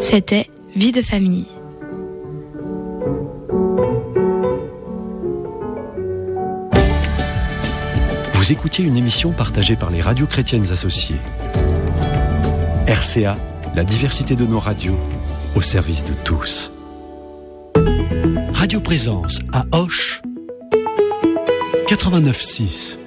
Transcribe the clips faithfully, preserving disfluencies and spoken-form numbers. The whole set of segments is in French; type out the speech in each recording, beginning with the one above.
C'était Vie de famille. Vous écoutiez une émission partagée par les radios chrétiennes associées. R C A, la diversité de nos radios, au service de tous. Radio Présence à Auch, quatre-vingt-neuf six.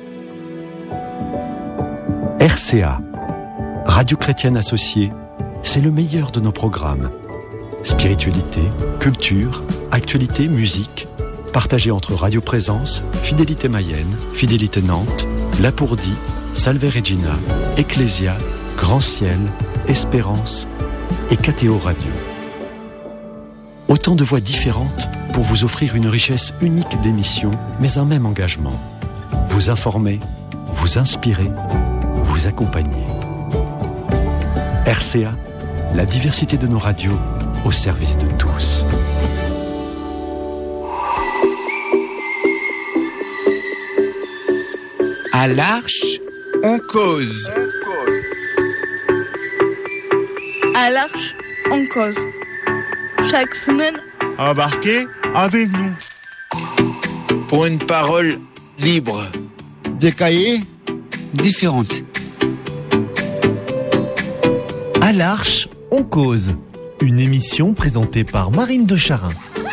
R C A, radio chrétienne associée, c'est le meilleur de nos programmes. Spiritualité, culture, actualité, musique, partagé entre Radio Présence, Fidélité Mayenne, Fidélité Nantes, Lapourdie, Salve Regina, Ecclésia, Grand Ciel, Espérance et K T O Radio. Autant de voix différentes pour vous offrir une richesse unique d'émissions, mais un même engagement. Vous informer, vous inspirer, vous accompagner. R C A, la diversité de nos radios au service de tous. À l'Arche, on cause. À l'Arche, on cause. Chaque semaine, embarquez avec nous. Pour une parole libre. Des cahiers différentes. À l'Arche, on cause. Une émission présentée par Marine de Charin.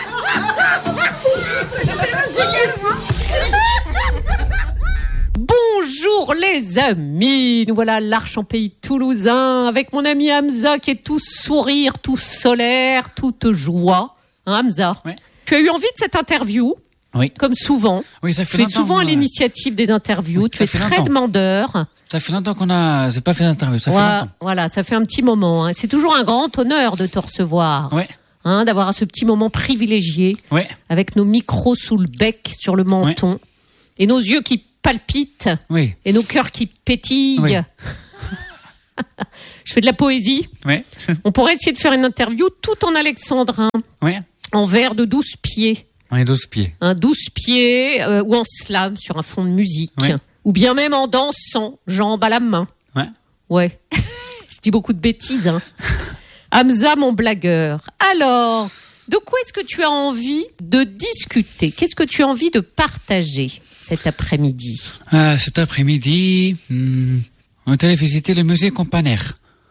Bonjour les amis, nous voilà à l'Arche en pays toulousain avec mon ami Hamza qui est tout sourire, tout solaire, toute joie. Hein, Hamza, oui. Tu as eu envie de cette interview, oui. Comme souvent. Oui, ça fait tu es longtemps. souvent à euh... l'initiative des interviews, oui, tu es très longtemps. demandeur. Ça fait longtemps qu'on a, j'ai pas fait d'interview, ça voilà, fait longtemps. Voilà, ça fait un petit moment. Hein. C'est toujours un grand honneur de te recevoir. Oui. Hein, d'avoir ce petit moment privilégié, oui. Avec nos micros sous le bec, sur le menton, oui. Et nos yeux qui palpitent, oui. Et nos cœurs qui pétillent. Oui. Je fais de la poésie. Oui. On pourrait essayer de faire une interview tout en alexandrin, oui. En vers de douze pieds. On est douze pieds. Un douze pieds euh, ou en slam sur un fond de musique, oui. Ou bien même en dansant, jambes à la main. Ouais. Ouais. Je dis beaucoup de bêtises. Hein. Hamza, mon blagueur. Alors, de quoi est-ce que tu as envie de discuter ? Qu'est-ce que tu as envie de partager cet après-midi ? euh, Cet après-midi, hmm, on est allé visiter le musée Campanaire.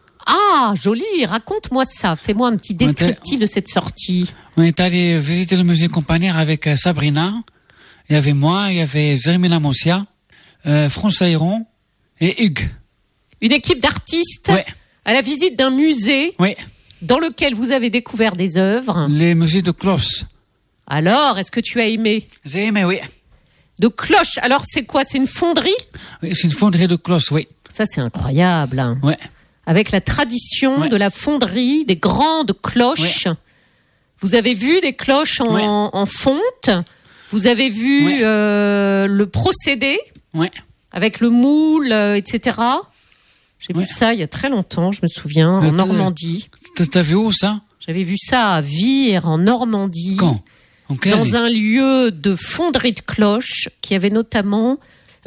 Ah, joli, raconte-moi ça. Fais-moi un petit descriptif de cette sortie. On est allé visiter le musée Campanaire avec Sabrina. Il y avait moi, il y avait Jérémy Lamoncia, euh, François Ayron et Hugues. Une équipe d'artistes, ouais. À la visite d'un musée, ouais. Dans lequel vous avez découvert des œuvres. Les musées de cloches. Alors, est-ce que tu as aimé ? J'ai aimé, oui. De cloches. Alors, c'est quoi ? C'est une fonderie ? Oui, c'est une fonderie de cloches, oui. Ça, c'est incroyable. Hein. Ouais. Avec la tradition ouais. de la fonderie, des grandes cloches. Ouais. Vous avez vu des cloches en, ouais. en fonte. Vous avez vu ouais. euh, le procédé ouais. avec le moule, euh, et cetera. J'ai ouais. vu ça il y a très longtemps, je me souviens, euh, en Normandie. T'as vu où ça ? J'avais vu ça à Vire, en Normandie. Quand ? En quelle Dans année ? un lieu de fonderie de cloches qui avait notamment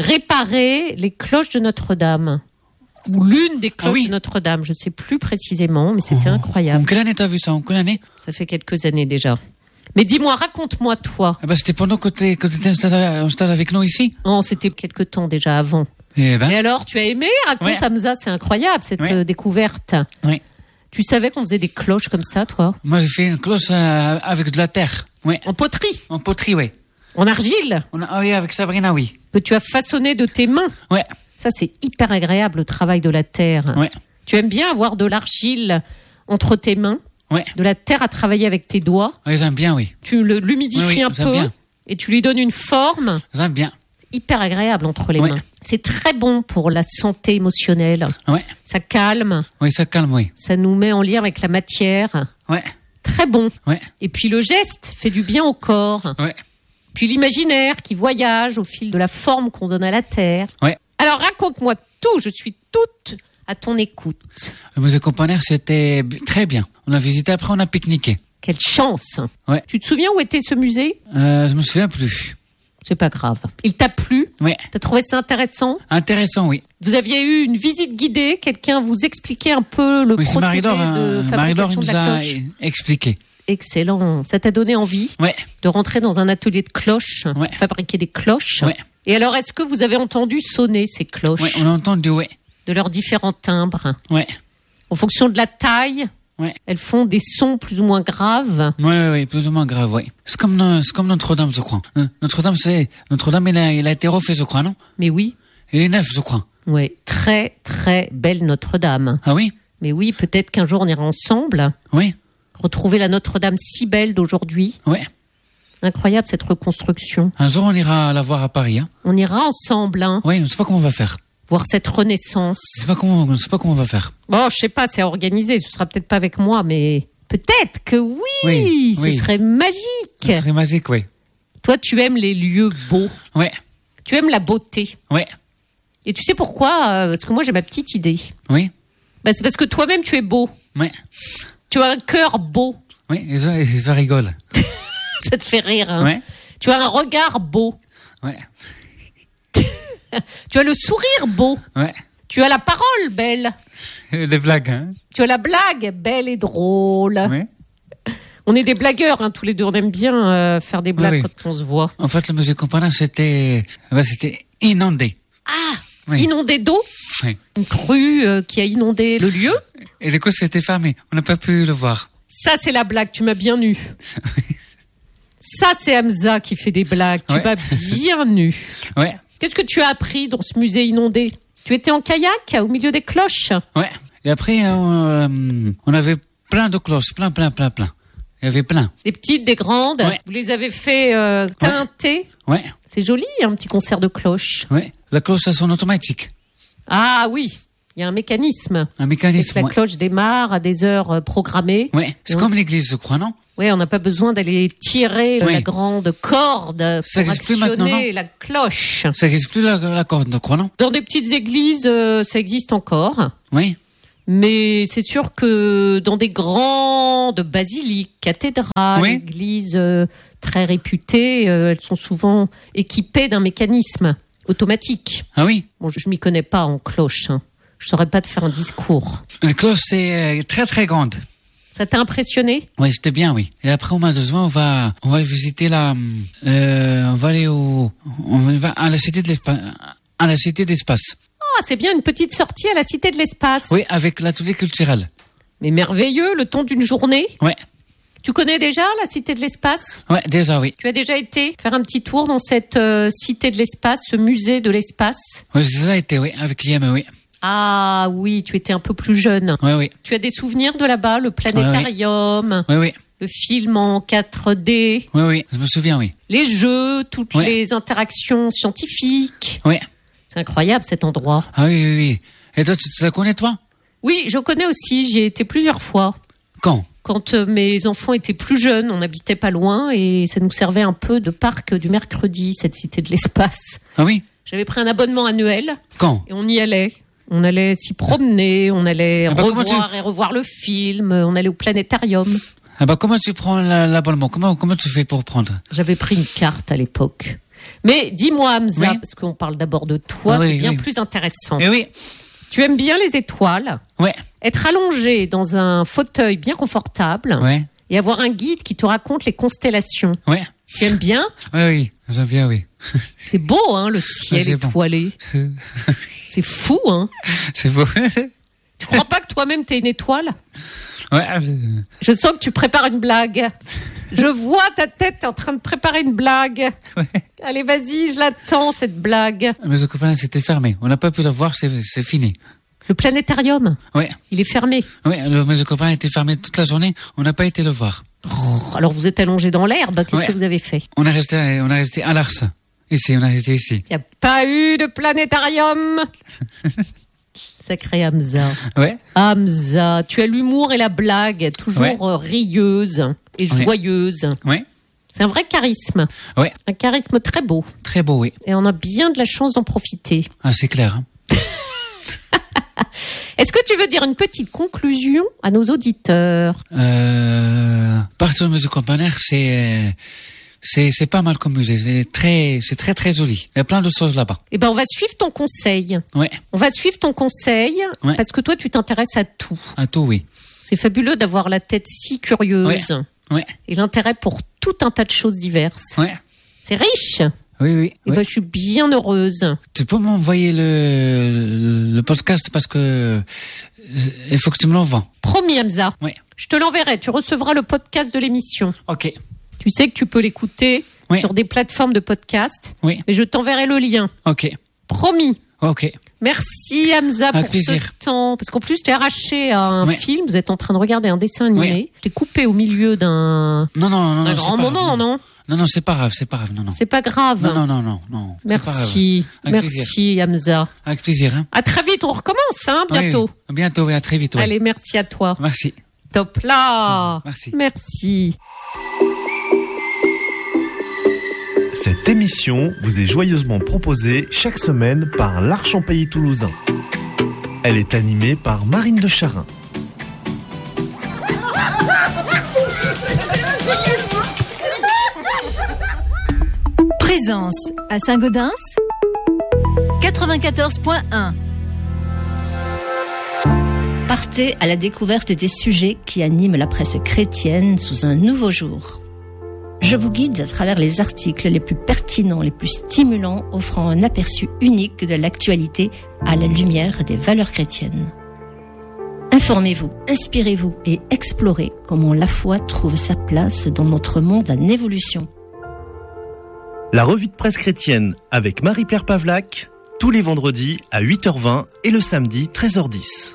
réparé les cloches de Notre-Dame. Ou l'une des cloches ah oui. de Notre-Dame, je ne sais plus précisément, mais c'était oh. incroyable. En quelle année t'as vu ça ? En quelle année ? Ça fait quelques années déjà. Mais dis-moi, raconte-moi toi. Ah bah c'était pendant que tu étais en stage avec nous ici ? Non, c'était quelque temps déjà avant. Et, ben... Et alors, tu as aimé ? Raconte, ouais. Hamza, c'est incroyable cette ouais. euh, découverte. Oui. Tu savais qu'on faisait des cloches comme ça, toi ? Moi, j'ai fait une cloche euh, avec de la terre. Ouais. En poterie ? En poterie, oui. En argile ? On a, oui, avec Sabrina, oui. Que tu as façonné de tes mains ? Ouais. Ça, c'est hyper agréable, le travail de la terre. Ouais. Tu aimes bien avoir de l'argile entre tes mains ? Ouais. De la terre à travailler avec tes doigts ? Oui, j'aime bien, oui. Tu le, l'humidifies oui, oui, un peu bien. Et tu lui donnes une forme ? J'aime bien. Hyper agréable entre les ouais. mains. C'est très bon pour la santé émotionnelle. Ouais. Ça calme. Oui, ça calme, oui. Ça nous met en lien avec la matière. Ouais. Très bon. Ouais. Et puis le geste fait du bien au corps. Ouais. Puis l'imaginaire qui voyage au fil de la forme qu'on donne à la terre. Ouais. Alors raconte-moi tout, je suis toute à ton écoute. Le musée Campanaire, c'était très bien. On a visité, après on a pique-niqué. Quelle chance. Ouais. Tu te souviens où était ce musée ? euh, Je me souviens plus. C'est pas grave. Il t'a plu? Oui. T'as trouvé ça intéressant? Intéressant, oui. Vous aviez eu une visite guidée? Quelqu'un vous expliquait un peu le Oui, c'est procédé Marie-Laure, de hein, Marie-Laure fabrication nous de la a cloche? expliqué. Excellent. Ça t'a donné envie Ouais. de rentrer dans un atelier de cloches, Ouais. fabriquer des cloches? Ouais. Et alors, est-ce que vous avez entendu sonner ces cloches? Ouais, on a entendu, ouais. De leurs différents timbres? Ouais. En fonction de la taille, Ouais. elles font des sons plus ou moins graves. Ouais, ouais, ouais, plus ou moins grave, ouais. C'est comme, euh, c'est comme Notre-Dame, je crois. Euh, Notre-Dame, c'est, Notre-Dame, il a, il a été refait, je crois, non? Mais oui. Il est neuf, je crois. Ouais. Très, très belle Notre-Dame. Ah oui? Mais oui, peut-être qu'un jour on ira ensemble Oui. retrouver la Notre-Dame si belle d'aujourd'hui. Ouais. Incroyable cette reconstruction. Un jour, on ira la voir à Paris, hein. On ira ensemble, hein, Oui, on ne sait pas comment on va faire. voir cette renaissance. On ne sait pas comment, on sait pas comment on va faire. Bon, je sais pas, c'est à organiser. Ce sera peut-être pas avec moi, mais peut-être que oui, Oui, ce oui. serait magique. Ce serait magique, oui. Toi, tu aimes les lieux beaux. Ouais. Tu aimes la beauté. Ouais. Et tu sais pourquoi? Euh, Parce que moi, j'ai ma petite idée. Oui. Bah, c'est parce que toi-même, tu es beau. Ouais. Tu as un cœur beau. Oui, ils, ils, ils rigolent. Ça te fait rire, hein? Ouais. Tu as un regard beau. Ouais. Tu as le sourire beau. Ouais. Tu as la parole belle. Les blagues, hein. Tu as la blague belle et drôle. Ouais. On est des blagueurs, hein, tous les deux. On aime bien euh, faire des blagues Oui. quand on se voit. En fait, le musée Compagnie, c'était, bah, c'était inondé. Ah, Oui. inondé d'eau. Oui. Une crue euh, qui a inondé le lieu. Et du coup, c'était fermé. On n'a pas pu le voir. Ça, c'est la blague. Tu m'as bien eu. Ça, c'est Hamza qui fait des blagues. Tu Ouais. m'as bien eu. Ouais. Qu'est-ce que tu as appris dans ce musée inondé? Tu étais en kayak au milieu des cloches? Ouais. Et après, euh, on avait plein de cloches. Plein, plein, plein, plein. Il y avait plein. Des petites, des grandes. Ouais. Vous les avez fait euh, teinter. Ouais. C'est joli, un petit concert de cloches. Ouais. La cloche, ça sonne automatique. Ah oui, il y a un mécanisme. Un Et que mécanisme. la Ouais. cloche démarre à des heures euh, programmées. Ouais. C'est Ouais. comme l'église, je crois, non? Oui, on n'a pas besoin d'aller tirer euh, Oui. la grande corde Ça pour existe plus actionner maintenant, non la cloche. Ça n'existe plus la, la corde, je crois, non? Dans des petites églises, euh, ça existe encore. Oui. Mais c'est sûr que dans des grandes basiliques, cathédrales, Oui. églises euh, très réputées, euh, elles sont souvent équipées d'un mécanisme automatique. Ah oui. Bon, je, je m'y connais pas en cloche. Hein. Je saurais pas te faire un discours. La cloche, c'est euh, très, très grande. Ça t'a impressionné? Oui, c'était bien, oui. Et après, au mois de juin, on va, on va visiter la, euh, on va aller au, on va à la cité de l'espace, à la cité d'espace. Ah, c'est bien une petite sortie à la Cité de l'Espace. Oui, avec l'atelier culturel. Mais merveilleux, le temps d'une journée. Ouais. Tu connais déjà la Cité de l'Espace? Ouais, déjà, oui. Tu as déjà été faire un petit tour dans cette euh, Cité de l'Espace, ce musée de l'espace? Oui, j'ai déjà été, oui, avec l'I M, oui. Ah oui, tu étais un peu plus jeune. Oui, oui. Tu as des souvenirs de là-bas, le planétarium, Oui, oui. le film en quatre D, Oui, oui. Je me souviens, oui. les jeux, toutes Ouais. les interactions scientifiques. Oui. C'est incroyable cet endroit. Ah oui, oui, oui. Et toi, tu, tu la connais, toi? Oui, je connais aussi, j'y ai été plusieurs fois. Quand? Quand euh, mes enfants étaient plus jeunes, on n'habitait pas loin et ça nous servait un peu de parc du mercredi, cette Cité de l'Espace. Ah oui? J'avais pris un abonnement annuel Quand? et on y allait. On allait s'y promener, on allait Ah bah, comment revoir et revoir le film, on allait au planétarium. Ah bah, comment tu prends la- l'abonnement? Comment, comment tu fais pour prendre? J'avais pris une carte à l'époque. Mais dis-moi, Hamza, Oui. parce qu'on parle d'abord de toi, Ah oui, c'est bien oui. plus intéressant. Eh oui. Tu aimes bien les étoiles, Ouais. être allongé dans un fauteuil bien confortable Ouais. et avoir un guide qui te raconte les constellations. Ouais. Tu aimes bien? Oui, oui. J'aime bien, oui. C'est beau, hein, le ciel Ouais, c'est bon. étoilé. C'est fou, hein. C'est beau. Tu crois pas que toi-même t'es une étoile? Ouais. je- Je sens que tu prépares une blague. Je vois ta tête, t'es en train de préparer une blague. Ouais. Allez, vas-y, je l'attends, cette blague. Mais le copain, c'était fermé. On n'a pas pu le voir, c'est, c'est fini. Le planétarium, Ouais. il est fermé. Ouais, le musée copain était fermé toute la journée. On n'a pas été le voir. Oh, alors vous êtes allongé dans l'herbe, qu'est-ce Ouais. que vous avez fait? On est resté, on est resté à Lars. Ici, on est resté ici. Il n'y a pas eu de planétarium. Sacré Hamza. Ouais. Hamza, tu as l'humour et la blague, toujours Ouais. euh, rieuse et Ouais. joyeuse. Ouais. C'est un vrai charisme. Ouais. Un charisme très beau. Très beau, oui. Et on a bien de la chance d'en profiter. Ah, c'est clair. Hein. Est-ce que tu veux dire une petite conclusion à nos auditeurs? Euh, partir au musée Compagnie, c'est, C'est, c'est pas mal comme musée. C'est très, c'est très, très joli. Il y a plein de choses là-bas. Eh ben, on va suivre ton conseil. Ouais. On va suivre ton conseil. Ouais. Parce que toi, tu t'intéresses à tout. À tout, oui. C'est fabuleux d'avoir la tête si curieuse. Ouais. Ouais. Et l'intérêt pour tout un tas de choses diverses. Ouais. C'est riche. Oui, oui. Et oui. ben, je suis bien heureuse. Tu peux m'envoyer le, le podcast parce que il faut que tu me l'envoies. Promis, Hamza. Oui. Je te l'enverrai. Tu recevras le podcast de l'émission. Ok. Tu sais que tu peux l'écouter oui. sur des plateformes de podcast. Oui. Et je t'enverrai le lien. Ok. Promis. Ok. Merci Hamza Avec pour plaisir. ce temps. Parce qu'en plus, t'es arraché à un oui. film. Vous êtes en train de regarder un dessin animé. Oui. T'es coupé au milieu d'un non, non, non, un non, grand moment, grave, non Non, non, c'est pas grave, c'est pas grave, non, non. C'est pas grave. Non, non, non, non, non. Merci. Merci Hamza. Avec plaisir. Hein. À très vite, on recommence, hein, bientôt. Oui, oui. Bientôt, oui, à très vite. Oui. Allez, merci à toi. Merci. Top là. Merci. Merci. Cette émission vous est joyeusement proposée chaque semaine par l'Arche en Pays Toulousain. Elle est animée par Marine de Charin. Présence à Saint-Gaudens quatre-vingt-quatorze point un. Partez à la découverte des sujets qui animent la presse chrétienne sous un nouveau jour. Je vous guide à travers les articles les plus pertinents, les plus stimulants, offrant un aperçu unique de l'actualité à la lumière des valeurs chrétiennes. Informez-vous, inspirez-vous et explorez comment la foi trouve sa place dans notre monde en évolution. La revue de presse chrétienne avec Marie-Pierre Pavlac, tous les vendredis à huit heures vingt et le samedi treize heures dix.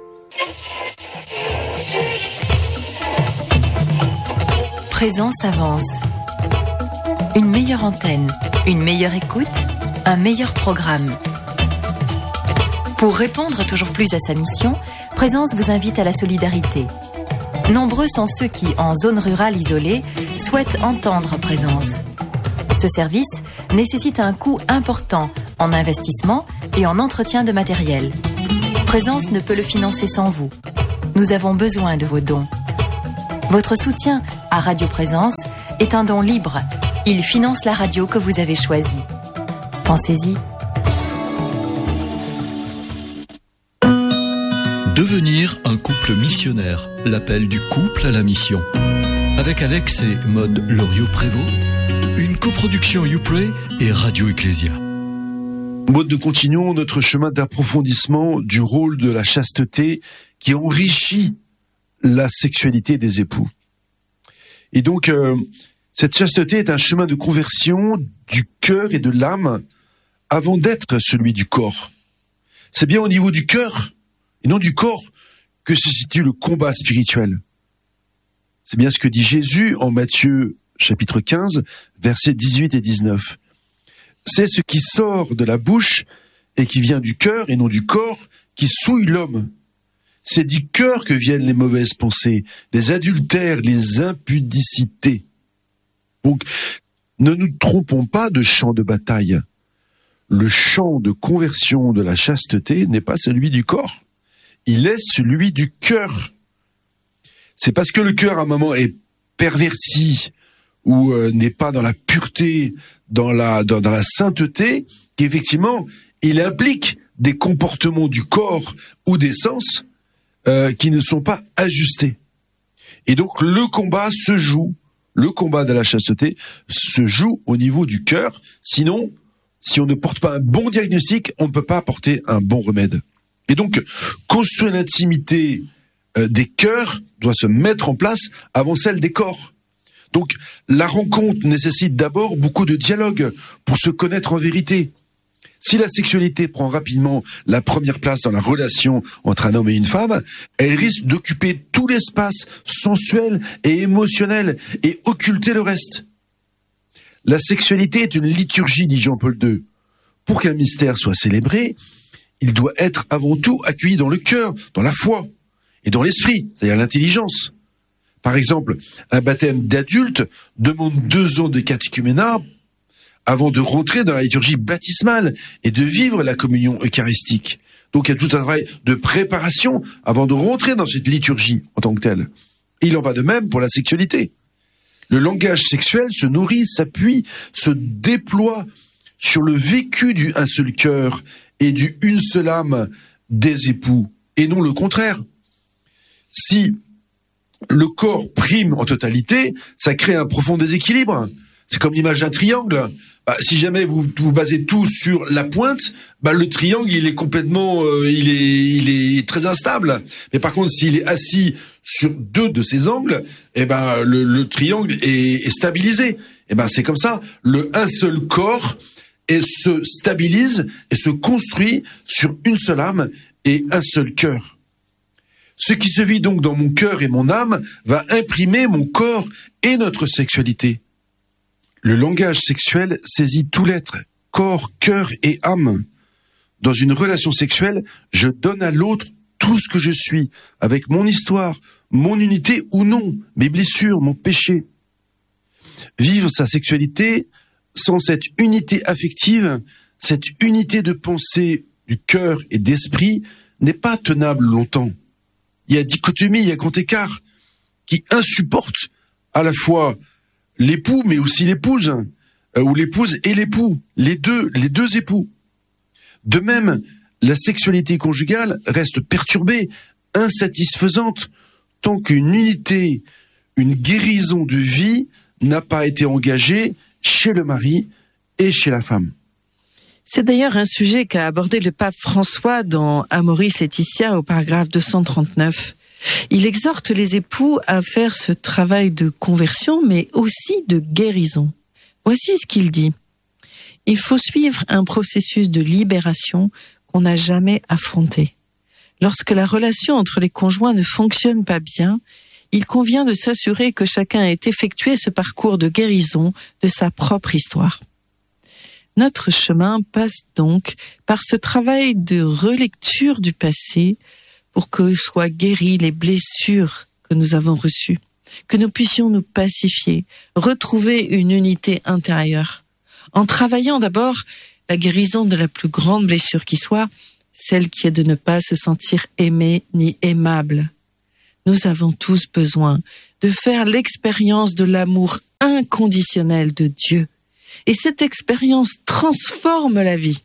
Présence avance. Une meilleure antenne, une meilleure écoute, un meilleur programme. Pour répondre toujours plus à sa mission, Présence vous invite à la solidarité. Nombreux sont ceux qui, en zone rurale isolée, souhaitent entendre Présence. Ce service nécessite un coût important en investissement et en entretien de matériel. Présence ne peut le financer sans vous. Nous avons besoin de vos dons. Votre soutien à Radio Présence est un don libre. Il finance la radio que vous avez choisie. Pensez-y. Devenir un couple missionnaire, l'appel du couple à la mission. Avec Alex et Maude Loriot-Prévost, une coproduction YouPray et Radio Ecclésia. Maude, nous continuons notre chemin d'approfondissement du rôle de la chasteté qui enrichit la sexualité des époux. Et donc, euh, cette chasteté est un chemin de conversion du cœur et de l'âme avant d'être celui du corps. C'est bien au niveau du cœur et non du corps que se situe le combat spirituel. C'est bien ce que dit Jésus en Matthieu chapitre quinze, versets dix-huit et dix-neuf. C'est ce qui sort de la bouche et qui vient du cœur et non du corps qui souille l'homme. C'est du cœur que viennent les mauvaises pensées, les adultères, les impudicités. Donc, ne nous trompons pas de champ de bataille. Le champ de conversion de la chasteté n'est pas celui du corps. Il est celui du cœur. C'est parce que le cœur, à un moment, est perverti ou euh, n'est pas dans la pureté, dans la, dans, dans la sainteté, qu'effectivement, il implique des comportements du corps ou des sens euh, qui ne sont pas ajustés. Et donc, le combat se joue, le combat de la chasteté se joue au niveau du cœur. Sinon, si on ne porte pas un bon diagnostic, on ne peut pas apporter un bon remède. Et donc, construire l'intimité euh, des cœurs doit se mettre en place avant celle des corps. Donc, la rencontre nécessite d'abord beaucoup de dialogue pour se connaître en vérité. Si la sexualité prend rapidement la première place dans la relation entre un homme et une femme, elle risque d'occuper tout l'espace sensuel et émotionnel et occulter le reste. La sexualité est une liturgie, dit Jean-Paul deux. Pour qu'un mystère soit célébré, il doit être avant tout accueilli dans le cœur, dans la foi et dans l'esprit, c'est-à-dire l'intelligence. Par exemple, un baptême d'adulte demande deux ans de catéchuménat avant de rentrer dans la liturgie baptismale et de vivre la communion eucharistique. Donc il y a tout un travail de préparation avant de rentrer dans cette liturgie en tant que telle. Et il en va de même pour la sexualité. Le langage sexuel se nourrit, s'appuie, se déploie sur le vécu du un seul cœur et du une seule âme des époux, et non le contraire. Si le corps prime en totalité, ça crée un profond déséquilibre. C'est comme l'image d'un triangle. Bah, si jamais vous vous basez tout sur la pointe, bah le triangle il est complètement, euh, il est, il est très instable. Mais par contre, s'il est assis sur deux de ses angles, eh ben le, le triangle est, est stabilisé. Eh ben c'est comme ça. Le un seul corps et se stabilise et se construit sur une seule âme et un seul cœur. Ce qui se vit donc dans mon cœur et mon âme va imprimer mon corps et notre sexualité. Le langage sexuel saisit tout l'être, corps, cœur et âme. Dans une relation sexuelle, je donne à l'autre tout ce que je suis, avec mon histoire, mon unité ou non, mes blessures, mon péché. Vivre sa sexualité sans cette unité affective, cette unité de pensée du cœur et d'esprit n'est pas tenable longtemps. Il y a dichotomie, il y a grand écart qui insupporte à la fois l'époux, mais aussi l'épouse, euh, ou l'épouse et l'époux, les deux, les deux époux. De même, la sexualité conjugale reste perturbée, insatisfaisante, tant qu'une unité, une guérison de vie n'a pas été engagée chez le mari et chez la femme. C'est d'ailleurs un sujet qu'a abordé le pape François dans Amoris Laetitia au paragraphe deux cent trente-neuf. Il exhorte les époux à faire ce travail de conversion, mais aussi de guérison. Voici ce qu'il dit. Il faut suivre un processus de libération qu'on n'a jamais affronté. Lorsque la relation entre les conjoints ne fonctionne pas bien, il convient de s'assurer que chacun ait effectué ce parcours de guérison de sa propre histoire. Notre chemin passe donc par ce travail de relecture du passé pour que soient guéries les blessures que nous avons reçues, que nous puissions nous pacifier, retrouver une unité intérieure, en travaillant d'abord la guérison de la plus grande blessure qui soit, celle qui est de ne pas se sentir aimé ni aimable. Nous avons tous besoin de faire l'expérience de l'amour inconditionnel de Dieu. Et cette expérience transforme la vie.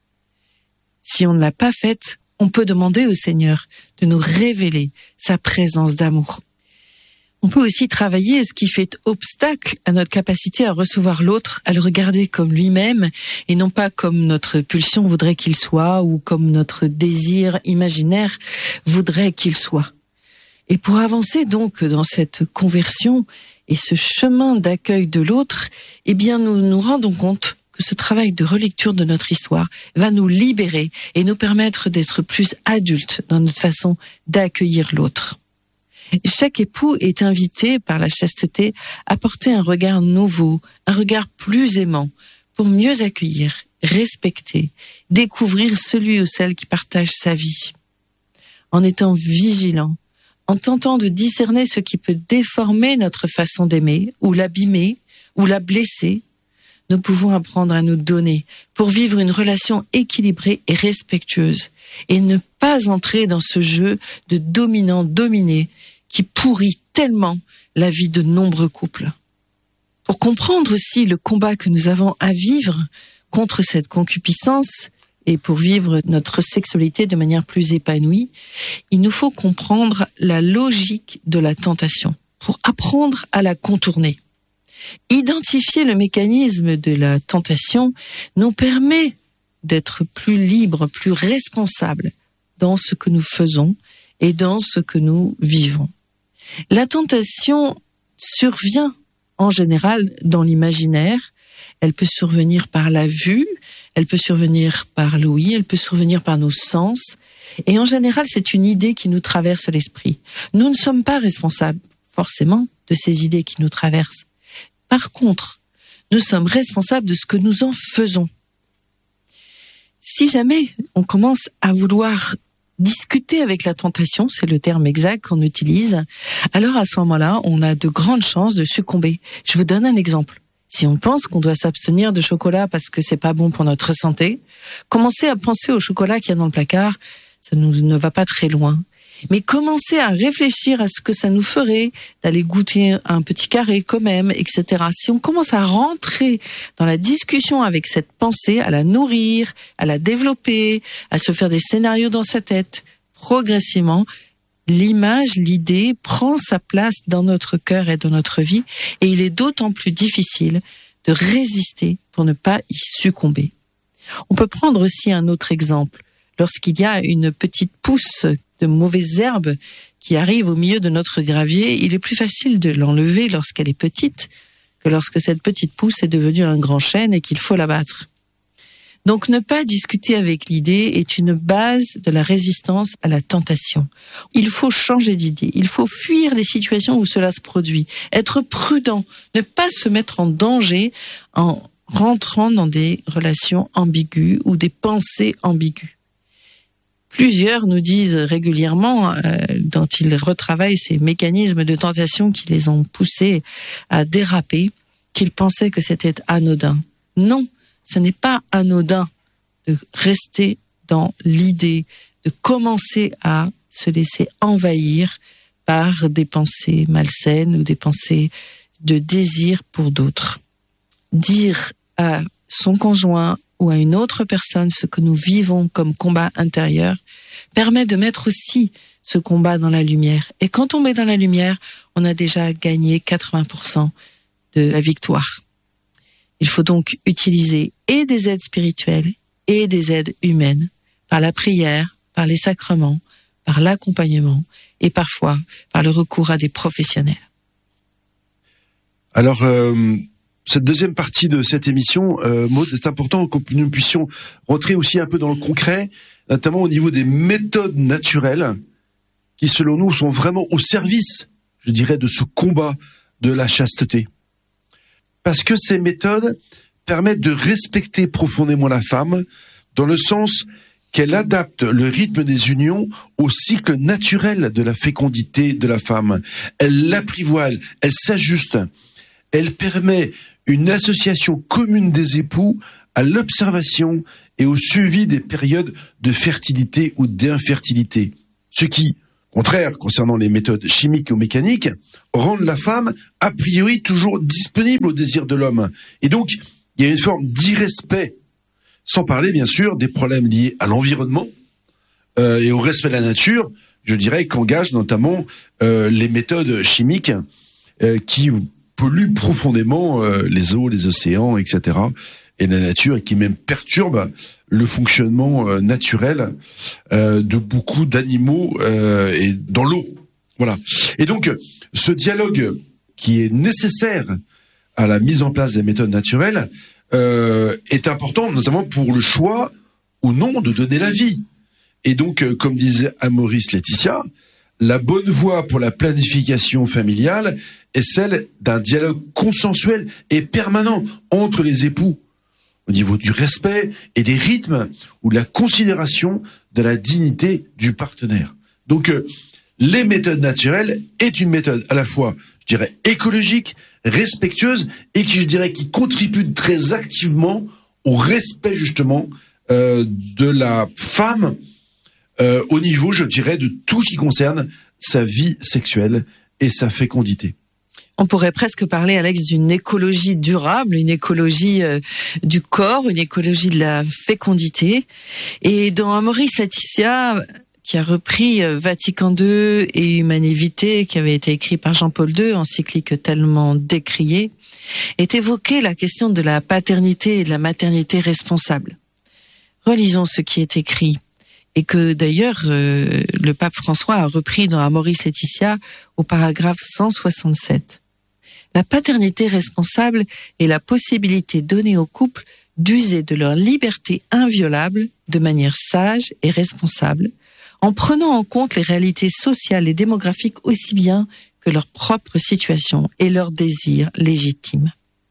Si on ne l'a pas faite, on peut demander au Seigneur de nous révéler sa présence d'amour. On peut aussi travailler ce qui fait obstacle à notre capacité à recevoir l'autre, à le regarder comme lui-même et non pas comme notre pulsion voudrait qu'il soit ou comme notre désir imaginaire voudrait qu'il soit. Et pour avancer donc dans cette conversion et ce chemin d'accueil de l'autre, eh bien nous nous rendons compte que ce travail de relecture de notre histoire va nous libérer et nous permettre d'être plus adultes dans notre façon d'accueillir l'autre. Chaque époux est invité par la chasteté à porter un regard nouveau, un regard plus aimant, pour mieux accueillir, respecter, découvrir celui ou celle qui partage sa vie. En étant vigilant, en tentant de discerner ce qui peut déformer notre façon d'aimer, ou l'abîmer, ou la blesser, nous pouvons apprendre à nous donner pour vivre une relation équilibrée et respectueuse, et ne pas entrer dans ce jeu de dominant-dominé qui pourrit tellement la vie de nombreux couples. Pour comprendre aussi le combat que nous avons à vivre contre cette concupiscence, et pour vivre notre sexualité de manière plus épanouie, il nous faut comprendre la logique de la tentation pour apprendre à la contourner. Identifier le mécanisme de la tentation nous permet d'être plus libres, plus responsables dans ce que nous faisons et dans ce que nous vivons. La tentation survient en général dans l'imaginaire. Elle peut survenir par la vue, elle peut survenir par l'ouïe, elle peut survenir par nos sens. Et en général, c'est une idée qui nous traverse l'esprit. Nous ne sommes pas responsables, forcément, de ces idées qui nous traversent. Par contre, nous sommes responsables de ce que nous en faisons. Si jamais on commence à vouloir discuter avec la tentation, c'est le terme exact qu'on utilise, alors à ce moment-là, on a de grandes chances de succomber. Je vous donne un exemple. Si on pense qu'on doit s'abstenir de chocolat parce que c'est pas bon pour notre santé, commencer à penser au chocolat qu'il y a dans le placard, ça nous, ne va pas très loin. Mais commencer à réfléchir à ce que ça nous ferait d'aller goûter un petit carré quand même, et cetera. Si on commence à rentrer dans la discussion avec cette pensée, à la nourrir, à la développer, à se faire des scénarios dans sa tête, progressivement, l'image, l'idée prend sa place dans notre cœur et dans notre vie, et il est d'autant plus difficile de résister pour ne pas y succomber. On peut prendre aussi un autre exemple. Lorsqu'il y a une petite pousse de mauvaises herbes qui arrive au milieu de notre gravier, il est plus facile de l'enlever lorsqu'elle est petite que lorsque cette petite pousse est devenue un grand chêne et qu'il faut l'abattre. Donc ne pas discuter avec l'idée est une base de la résistance à la tentation. Il faut changer d'idée, il faut fuir les situations où cela se produit, être prudent, ne pas se mettre en danger en rentrant dans des relations ambiguës ou des pensées ambiguës. Plusieurs nous disent régulièrement, euh, quand ils retravaillent ces mécanismes de tentation qui les ont poussés à déraper, qu'ils pensaient que c'était anodin. Non, ce n'est pas anodin de rester dans l'idée, de commencer à se laisser envahir par des pensées malsaines ou des pensées de désir pour d'autres. Dire à son conjoint ou à une autre personne ce que nous vivons comme combat intérieur permet de mettre aussi ce combat dans la lumière. Et quand on met dans la lumière, on a déjà gagné quatre-vingts pour cent de la victoire. Il faut donc utiliser et des aides spirituelles et des aides humaines, par la prière, par les sacrements, par l'accompagnement et parfois par le recours à des professionnels. Alors, euh, cette deuxième partie de cette émission, euh, Maud, c'est important que nous puissions rentrer aussi un peu dans le concret, notamment au niveau des méthodes naturelles qui, selon nous, sont vraiment au service, je dirais, de ce combat de la chasteté. Parce que ces méthodes permettent de respecter profondément la femme dans le sens qu'elle adapte le rythme des unions au cycle naturel de la fécondité de la femme. Elle l'apprivoise, elle s'ajuste. Elle permet une association commune des époux à l'observation et au suivi des périodes de fertilité ou d'infertilité. Ce qui, au contraire, concernant les méthodes chimiques ou mécaniques, rendent la femme a priori toujours disponible au désir de l'homme. Et donc, il y a une forme d'irrespect, sans parler bien sûr des problèmes liés à l'environnement euh, et au respect de la nature, je dirais qu'engagent notamment euh, les méthodes chimiques euh, qui polluent profondément euh, les eaux, les océans, et cetera, et la nature, et qui même perturbent le fonctionnement euh, naturel euh, de beaucoup d'animaux euh, et dans l'eau. Voilà. Et donc, ce dialogue qui est nécessaire à la mise en place des méthodes naturelles euh, est important, notamment pour le choix ou non de donner la vie. Et donc, euh, comme disait Amaury Laetitia, la bonne voie pour la planification familiale est celle d'un dialogue consensuel et permanent entre les époux, au niveau du respect et des rythmes ou de la considération de la dignité du partenaire. Donc, euh, les méthodes naturelles est une méthode à la fois, je dirais, écologique, respectueuse et qui, je dirais, qui contribue très activement au respect, justement, euh, de la femme euh, au niveau, je dirais, de tout ce qui concerne sa vie sexuelle et sa fécondité. On pourrait presque parler, Alex, d'une écologie durable, une écologie euh, du corps, une écologie de la fécondité. Et dans Amaury Laetitia, qui a repris euh, Vatican deux et Humanae Vitae, qui avait été écrit par Jean-Paul deux, encyclique tellement décriée, est évoquée la question de la paternité et de la maternité responsable. Relisons ce qui est écrit, et que d'ailleurs euh, le pape François a repris dans Amaury Laetitia au paragraphe cent soixante-sept. La paternité responsable est la possibilité donnée aux couples d'user de leur liberté inviolable de manière sage et responsable, en prenant en compte les réalités sociales et démographiques aussi bien que leur propre situation et leurs désirs légitimes.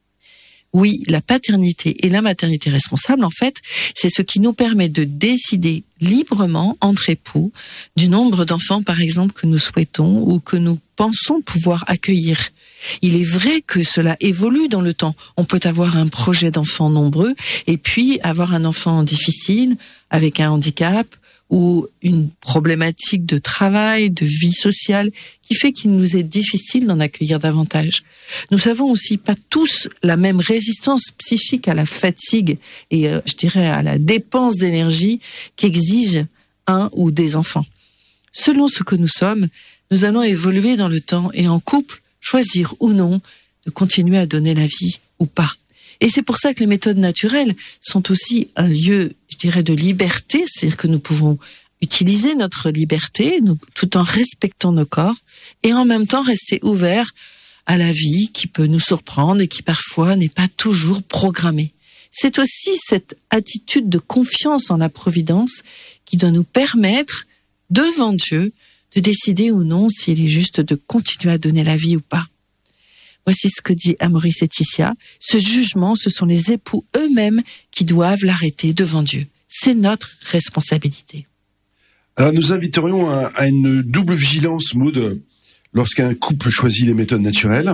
Oui, la paternité et la maternité responsable, en fait, c'est ce qui nous permet de décider librement entre époux du nombre d'enfants, par exemple, que nous souhaitons ou que nous pensons pouvoir accueillir. Il est vrai que cela évolue dans le temps. On peut avoir un projet d'enfant nombreux et puis avoir un enfant difficile, avec un handicap, ou une problématique de travail, de vie sociale, qui fait qu'il nous est difficile d'en accueillir davantage. Nous avons aussi pas tous la même résistance psychique à la fatigue et, euh, je dirais, à la dépense d'énergie qu'exige un ou des enfants. Selon ce que nous sommes, nous allons évoluer dans le temps et en couple, choisir ou non de continuer à donner la vie ou pas. Et c'est pour ça que les méthodes naturelles sont aussi un lieu, je dirais, de liberté, c'est-à-dire que nous pouvons utiliser notre liberté nous, tout en respectant nos corps et en même temps rester ouverts à la vie qui peut nous surprendre et qui parfois n'est pas toujours programmée. C'est aussi cette attitude de confiance en la providence qui doit nous permettre, devant Dieu, de décider ou non s'il est juste de continuer à donner la vie ou pas. Voici ce que dit Amaury Laetitia. Ce jugement, ce sont les époux eux-mêmes qui doivent l'arrêter devant Dieu. C'est notre responsabilité. Alors nous inviterions à, à une double vigilance, Maud, lorsqu'un couple choisit les méthodes naturelles.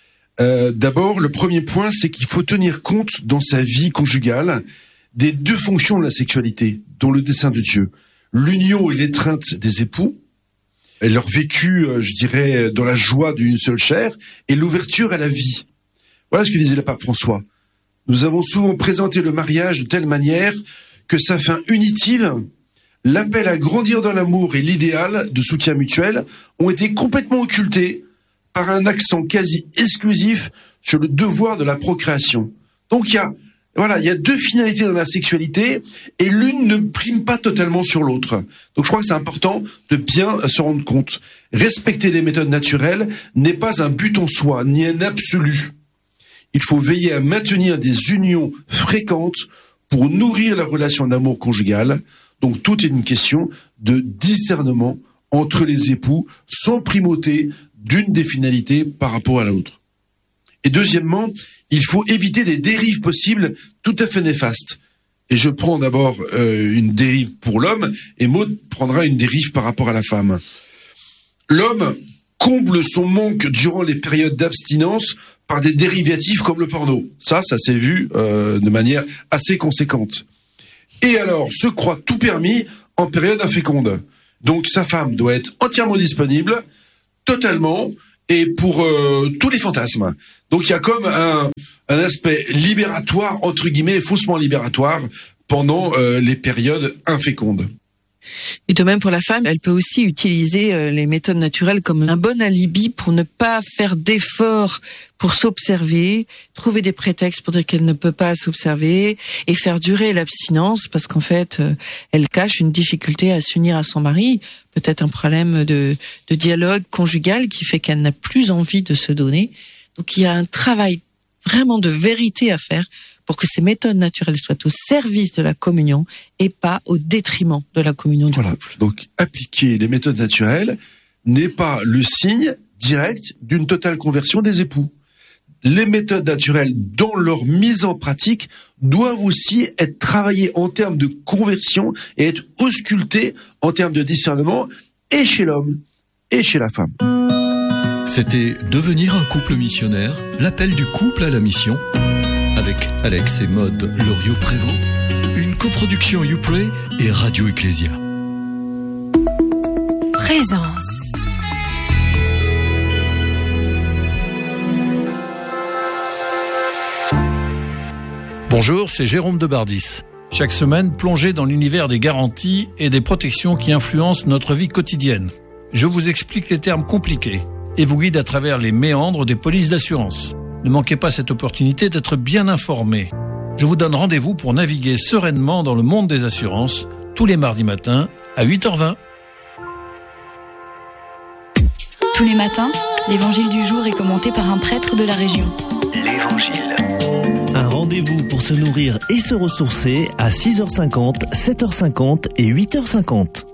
Euh, d'abord, le premier point, c'est qu'il faut tenir compte dans sa vie conjugale des deux fonctions de la sexualité, dont le dessein de Dieu. L'union et l'étreinte des époux, et leur vécu, je dirais, dans la joie d'une seule chair, et l'ouverture à la vie. Voilà ce que disait le pape François. Nous avons souvent présenté le mariage de telle manière que sa fin unitive, l'appel à grandir dans l'amour et l'idéal de soutien mutuel ont été complètement occultés par un accent quasi exclusif sur le devoir de la procréation. Donc il y a, voilà, il y a deux finalités dans la sexualité et l'une ne prime pas totalement sur l'autre. Donc je crois que c'est important de bien se rendre compte. Respecter les méthodes naturelles n'est pas un but en soi, ni un absolu. Il faut veiller à maintenir des unions fréquentes pour nourrir la relation d'amour conjugale. Donc tout est une question de discernement entre les époux, sans primauté d'une des finalités par rapport à l'autre. Et deuxièmement, il faut éviter des dérives possibles tout à fait néfastes. Et je prends d'abord euh, une dérive pour l'homme, et Maud prendra une dérive par rapport à la femme. L'homme comble son manque durant les périodes d'abstinence par des dérivatifs comme le porno. Ça, ça s'est vu euh, de manière assez conséquente. Et alors, se croit tout permis en période inféconde. Donc sa femme doit être entièrement disponible, totalement, et pour euh, tous les fantasmes. Donc il y a comme un, un aspect libératoire, entre guillemets, faussement libératoire, pendant euh, les périodes infécondes. Et de même pour la femme, elle peut aussi utiliser euh, les méthodes naturelles comme un bon alibi pour ne pas faire d'efforts pour s'observer, trouver des prétextes pour dire qu'elle ne peut pas s'observer et faire durer l'abstinence parce qu'en fait, euh, elle cache une difficulté à s'unir à son mari, peut-être un problème de, de dialogue conjugal qui fait qu'elle n'a plus envie de se donner. Donc il y a un travail vraiment de vérité à faire pour que ces méthodes naturelles soient au service de la communion et pas au détriment de la communion du voilà. couple. Donc, appliquer les méthodes naturelles n'est pas le signe direct d'une totale conversion des époux. Les méthodes naturelles, dans leur mise en pratique, doivent aussi être travaillées en termes de conversion et être auscultées en termes de discernement et chez l'homme et chez la femme. C'était Devenir un couple missionnaire, l'appel du couple à la mission, avec Alex et Maud Loriot-Prévost, une coproduction YouPray et Radio Ecclésia. Présence. Bonjour, c'est Jérôme de Bardis. Chaque semaine, plongez dans l'univers des garanties et des protections qui influencent notre vie quotidienne. Je vous explique les termes compliqués et vous guide à travers les méandres des polices d'assurance. Ne manquez pas cette opportunité d'être bien informé. Je vous donne rendez-vous pour naviguer sereinement dans le monde des assurances tous les mardis matins à huit heures vingt. Tous les matins, l'évangile du jour est commenté par un prêtre de la région. L'Évangile. Un rendez-vous pour se nourrir et se ressourcer à six heures cinquante, sept heures cinquante et huit heures cinquante.